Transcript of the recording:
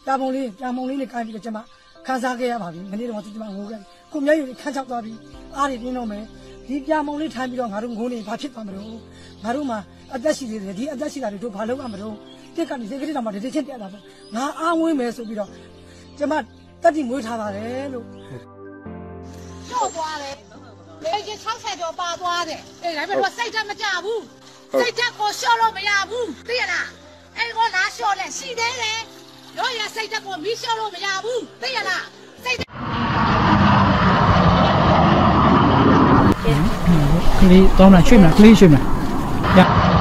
ပြာမုံလေးနဲ့ကိုင်းပြီးတော့ကျမခန်းစားခဲ့ရပါပြီမနေ့တော့ကျမငိုခဲ့ကိုမျက်ရည်ခန်းချောက်သွားပြီးအားတွေပြင်းတော့မယ်ဒီပြာမုံလေးထိုင်ပြီးတော့ငါတို့ငိုနေဘာဖြစ်သွားမလို့ငါတို့မှာအသက်ရှိသေးတယ်ဒီအသက်ရှိတာတွေတို့ဘာလုပ်ရမလို့တက်ကနေစိတ်ကလေးတောင်မှတတိချင်းတက်လာတော့ငါအားဝင်းမယ်ဆိုပြီးတော့ကျမတက်တိမွေးထားပါတယ်လို့ကျော်သွားတယ်လေကြီး60ကျော်ပါသွားတယ်အေးဒါပေမဲ့စိတ်ဓာတ်မကြဘူးစိတ်ဓာတ်ကိုလျှော့လို့မရဘူးသိရလားအဲ့ကိုလာလျှော့လဲရှိသေးတယ်တို့ရစိတ်ဓာတ်ကိုမီးလျှော့လို့မရဘူးသိရလားစိတ်ကလေးတောင်းလာရွှေ့မလားကလေးရွှေ့မလား